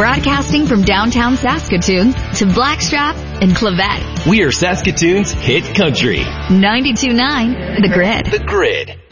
Broadcasting from downtown Saskatoon to Blackstrap and Clavette. We are Saskatoon's hit country. 92.9 The Grid. The Grid.